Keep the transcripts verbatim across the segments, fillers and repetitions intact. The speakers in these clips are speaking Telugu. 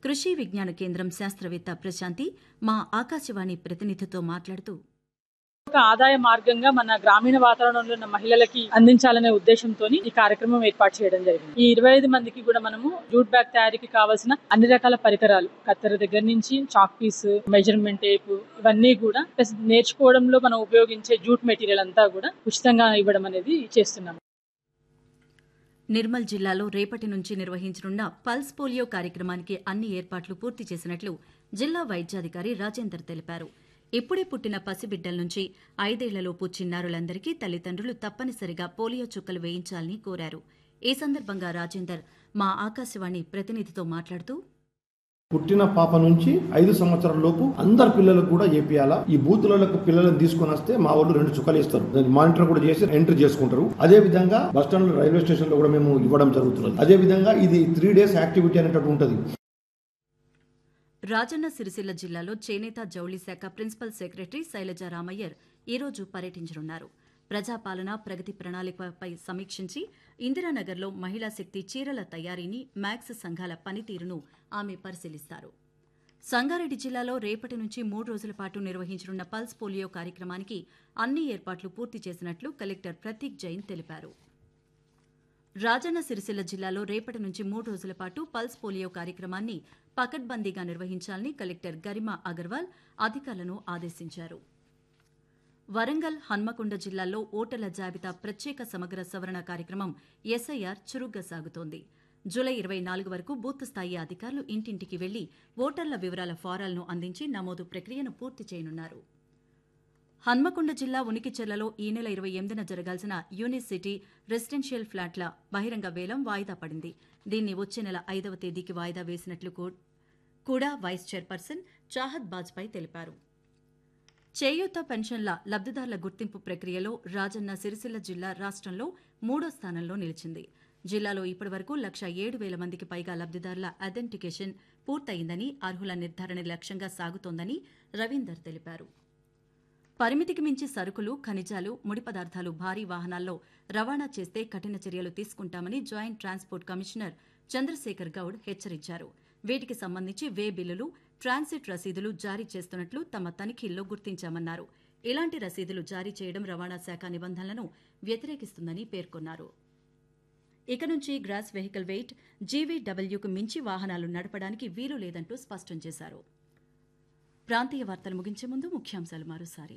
కృషి విజ్ఞాన కేంద్రం శాస్త్రవేత్త ప్రశాంతి మా ఆకాశవాణి ప్రతినిధితో మాట్లాడుతూ, ఒక ఆదాయ మార్గంగా మన గ్రామీణ వాతావరణంలో ఉన్న మహిళలకి అందించాలనే ఉద్దేశంతో ఈ కార్యక్రమం ఏర్పాటు చేయడం జరిగింది. ఈ ఇరవై ఐదు మందికి కూడా మనము జూట్ బ్యాగ్ తయారీకి కావాల్సిన అన్ని రకాల పరికరాలు, కత్తెర దగ్గర నుంచి చాక్ పీస్, మెజర్మెంట్ టేప్, ఇవన్నీ కూడా ప్లస్ నేర్చుకోవడంలో మనం ఉపయోగించే జూట్ మెటీరియల్ అంతా కూడా ఉచితంగా ఇవ్వడం అనేది చేస్తున్నాం. నిర్మల్ జిల్లాలో రేపటి నుంచి నిర్వహించనున్న పల్స్ పోలియో కార్యక్రమానికి అన్ని ఏర్పాట్లు పూర్తి చేసినట్లు జిల్లా వైద్యాధికారి రాజేందర్ తెలిపారు. ఇప్పుడే పుట్టిన పసిబిడ్డల నుంచి ఐదేళ్లలోపు చిన్నారులందరికీ తల్లిదండ్రులు తప్పనిసరిగా పోలియో చుక్కలు వేయించాలని కోరారు. ఈ సందర్భంగా రాజేందర్ మా ఆకాశవాణి ప్రతినిధితో మాట్లాడుతూ, పుట్టిన పాప నుంచి ఐదు సంవత్సరాల లోపు అందరు పిల్లలకు కూడా ఏపీయాలా. ఈ బూతులకు పిల్లలను తీసుకుని వస్తే మా వాళ్ళు రెండు చుక్కలు ఇస్తారు. దాన్ని మానిటర్ కూడా చేసి ఎంట్రీ చేసుకుంటారు. అదే విధంగా బస్ స్టాండ్ రైల్వే స్టేషన్ లో కూడా మేము ఇవ్వడం జరుగుతుంది. అదే విధంగా ఇది త్రీ డేస్ యాక్టివిటీ అనేటట్టు ఉంటుంది. రాజన్న సిరిసిల్ల జిల్లాలో చేనేత జౌళి శాఖ ప్రిన్సిపల్ సెక్రటరీ శైలజ రామయ్యర్ ఈరోజు పర్యటించనున్నారు. ప్రజాపాలన ప్రగతి ప్రణాళికపై సమీక్షించి ఇందిరానగర్లో మహిళా శక్తి చీరల తయారీని, మ్యాక్స్ సంఘాల పనితీరును ఆమె పరిశీలిస్తారు. సంగారెడ్డి జిల్లాలో రేపటి నుంచి మూడు రోజుల పాటు నిర్వహించనున్న పల్స్ పోలియో కార్యక్రమానికి అన్ని ఏర్పాట్లు పూర్తి చేసినట్లు కలెక్టర్ ప్రతీక్ జైన్ తెలిపారు. రాజన్న సిరిసిల్ల జిల్లాలో రేపటి నుంచి మూడు రోజుల పాటు పల్స్ పోలియో కార్యక్రమాన్ని పకడ్బందీగా నిర్వహించాలని కలెక్టర్ గరిమా అగర్వాల్ అధికారులను ఆదేశించారు. వరంగల్, హన్మకొండ జిల్లాల్లో ఓటర్ల జాబితా ప్రత్యేక సమగ్ర సవరణ కార్యక్రమం ఎస్ఐఆర్ చురుగ్గా సాగుతోంది. జూలై ఇరవై నాలుగు వరకు బూత్ స్థాయి అధికారులు ఇంటింటికి వెళ్లి ఓటర్ల వివరాల ఫారాలను అందించి నమోదు ప్రక్రియను పూర్తి చేయనున్నారు. హన్మకొండ జిల్లా ఉనికిచెర్లలో ఈ నెల ఇరవై ఎనిమిదిన జరగాల్సిన యూనిసిటీ రెసిడెన్షియల్ ఫ్లాట్ల బహిరంగ వేలం వాయిదా పడింది. దీన్ని వచ్చే నెల ఐదవ తేదీకి వాయిదా వేసినట్లు కూడా వైస్ చైర్పర్సన్ చాహద్ బాజ్పాయ్ తెలిపారు. చేయూత పెన్షన్ల లబ్దిదారుల గుర్తింపు ప్రక్రియలో రాజన్న సిరిసిల్ల జిల్లా రాష్ట్రంలో మూడో స్థానంలో నిలిచింది. జిల్లాలో ఇప్పటివరకు లక్ష ఏడు వేల మందికి పైగా లబ్దిదారుల ఐడెంటిఫికేషన్ పూర్తయిందని, అర్హుల నిర్ధారణ లక్ష్యంగా సాగుతోందని రవీందర్ తెలిపారు. పరిమితికి మించి సరుకులు, ఖనిజాలు, ముడి పదార్థాలు భారీ వాహనాల్లో రవాణా చేస్తే కఠిన చర్యలు తీసుకుంటామని joint transport commissioner Chandrasekhar Goud హెచ్చరించారు. వీటికి సంబంధించి వే బిల్లులు, ట్రాన్సిట్ రసీదులు జారీ చేస్తున్నట్లు తమ తనిఖీల్లో గుర్తించామన్నారు. ఇలాంటి రసీదులు జారీ చేయడం రవాణా శాఖ నిబంధనలను వ్యతిరేకిస్తుందని పేర్కొన్నారు. ఇక నుంచి గ్రాస్ వెహికల్ వెయిట్ జీవీడబ్ల్యూకు మించి వాహనాలు నడపడానికి వీలు లేదంటూ స్పష్టం చేశారు. ప్రాంతీయ వార్తలు ముగించే ముందు ముఖ్యాంశాలు మరోసారి.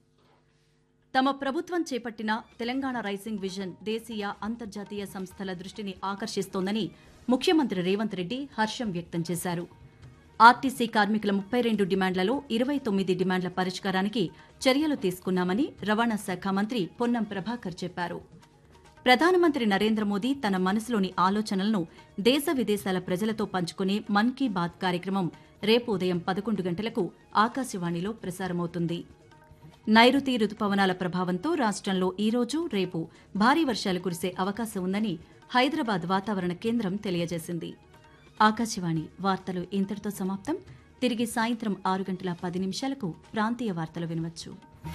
తమ ప్రభుత్వం చేపట్టిన తెలంగాణ రైజింగ్ విజన్ దేశీయ, అంతర్జాతీయ సంస్థల దృష్టిని ఆకర్షిస్తోందని ముఖ్యమంత్రి రేవంత్ రెడ్డి హర్షం వ్యక్తం చేశారు. ఆర్టీసీ కార్మికుల ముప్పై రెండు డిమాండ్లలో ఇరవై తొమ్మిది డిమాండ్ల పరిష్కారానికి చర్యలు తీసుకున్నామని రవాణా శాఖ మంత్రి పొన్నం ప్రభాకర్ చెప్పారు. ప్రధానమంత్రి నరేంద్ర మోదీ తన మనసులోని ఆలోచనలను దేశ విదేశాల ప్రజలతో పంచుకునే మన్ కీ బాత్ కార్యక్రమం రేపు ఉదయం పదకొండు గంటలకు ఆకాశవాణిలో ప్రసారమవుతుంది. నైరుతి రుతుపవనాల ప్రభావంతో రాష్ట్రంలో ఈరోజు, రేపు భారీ వర్షాలు కురిసే అవకాశం ఉందని హైదరాబాద్ వాతావరణ కేంద్రం తెలియజేసింది. ఆకాశవాణి వార్తలు ఇంతటితో సమాప్తం. తిరిగి సాయంత్రం ఆరు గంటల పది నిమిషాలకు ప్రాంతీయ వార్తలు వినవచ్చు.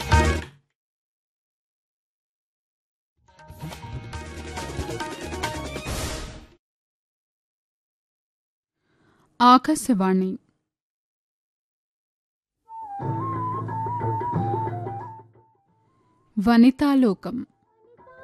ఆకాశవాణి వనితాలోకం.